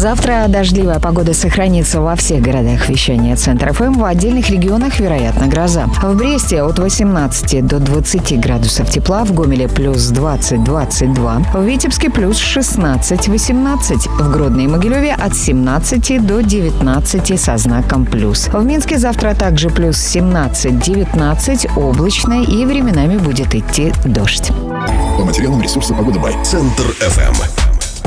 Завтра дождливая погода сохранится во всех городах вещания Центр ФМ. В отдельных регионах вероятна гроза. В Бресте от 18 до 20 градусов тепла, в Гомеле плюс 20-22, в Витебске плюс 16-18, в Гродно и Могилеве от 17 до 19 со знаком плюс. В Минске завтра также плюс 17-19, облачно и временами будет идти дождь. По материалам ресурса «Погода Бай». Центр ФМ.